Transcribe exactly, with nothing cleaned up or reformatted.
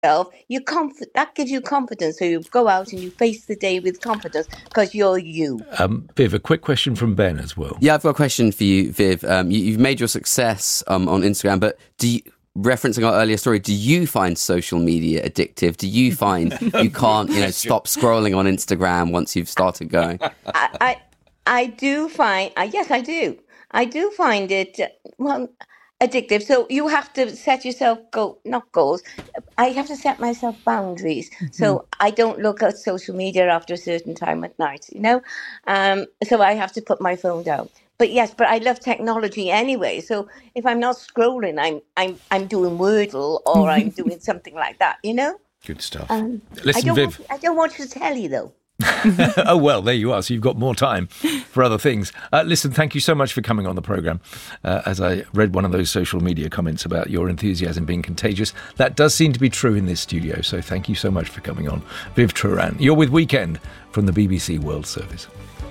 you comf- that gives you confidence. So you go out and you face the day with confidence because you're you. Um, Viv, a quick question from Ben as well. Yeah, I've got a question for you, Viv. Um, you, you've made your success um, on Instagram, but do you, referencing our earlier story, do you find social media addictive? Do you find you can't, you know, stop scrolling on Instagram once you've started going? I, I, I do find, uh, yes, I do. I do find it, uh, well, addictive. So you have to set yourself go not goals. I have to set myself boundaries. Mm-hmm. So I don't look at social media after a certain time at night, you know. Um, so I have to put my phone down. But yes, but I love technology anyway. So if I'm not scrolling, I'm I'm I'm doing Wordle or I'm doing something like that, you know. Good stuff. Um, Listen, I don't Viv. Want, I don't watch the telly though. Oh, well, there you are. So you've got more time for other things. Uh, listen, thank you so much for coming on the programme. Uh, as I read one of those social media comments about your enthusiasm being contagious, that does seem to be true in this studio. So thank you so much for coming on. Viv Turan, you're with Weekend from the B B C World Service.